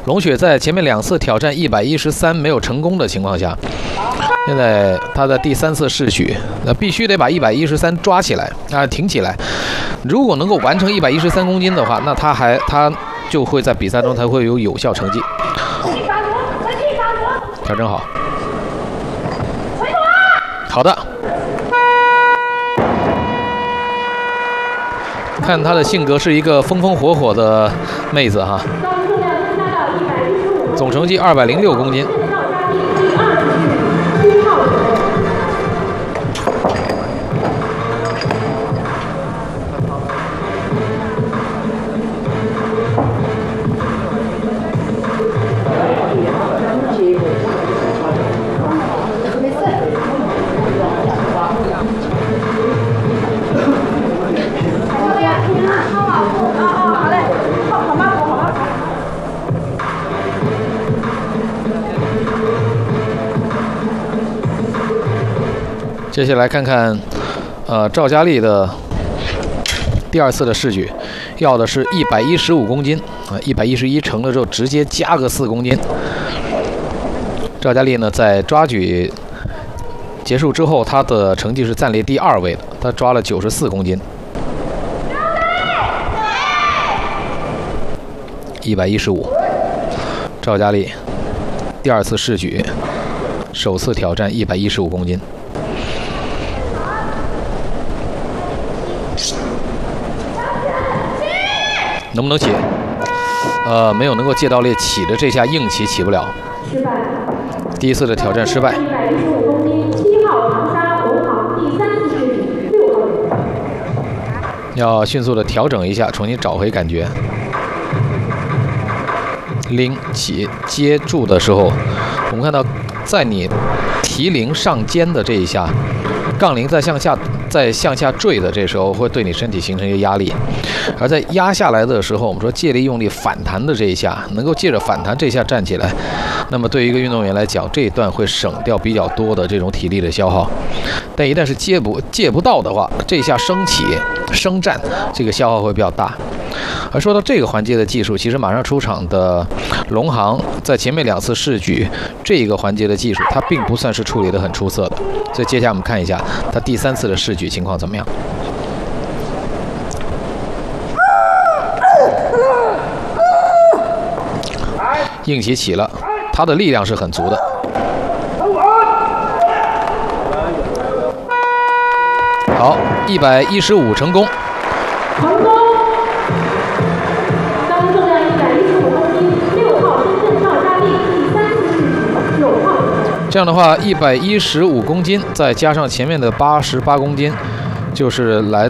龙雪在前面2次挑战113没有成功的情况下，现在他的第3次试许，那必须得把113抓起来啊，挺起来。如果能够完成113公斤的话，那他就会在比赛中才会有效成绩。调整好，好的。看她的性格是一个风风火火的妹子哈。总成绩206公斤。接下来看看，赵佳丽的第2次的试举，要的是115公斤啊，111成了之后直接加个4公斤。赵佳丽呢，在抓举结束之后，她的成绩是暂列第2位的，她抓了94公斤。115，赵佳丽第2次试举，首次挑战115公斤。能不能起？没有能够借到列起的这下硬起，起不了。失败。第1次的挑战失败。115公斤，7号长沙红行第3次试举6号人。要迅速的调整一下，重新找回感觉。拎起接住的时候，我们看到，在你提铃上肩的这一下，杠铃在向下坠的这时候，会对你身体形成一个压力。而在压下来的时候，我们说借力用力反弹的这一下，能够借着反弹这一下站起来，那么对于一个运动员来讲，这一段会省掉比较多的这种体力的消耗。但一旦是借不到的话，这一下升起升站，这个消耗会比较大。而说到这个环节的技术，其实马上出场的龙航在前面2次试举这个环节的技术，他并不算是处理得很出色的。所以接下来我们看一下他第3次的试举情况怎么样。硬起起了，他的力量是很足的。好，115成功。成功。当重量115公斤，6号深圳赵佳丽第3次试举9号。这样的话，115公斤再加上前面的88公斤，就是来